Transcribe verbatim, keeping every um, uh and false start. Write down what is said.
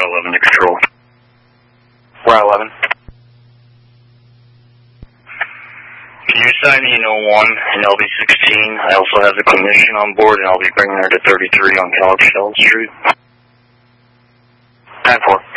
eleven to control. Y eleven. Can you assign me an oh one and L B sixteen? I also have the clinician on board, and I'll be bringing her to thirty-three on College Hill Street. ten four.